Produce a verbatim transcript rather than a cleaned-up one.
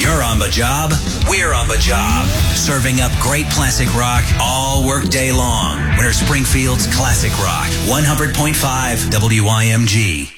You're on the job. We're on the job. Serving up great classic rock all work day long. Winter Springfield's Classic Rock. one hundred point five W I M G.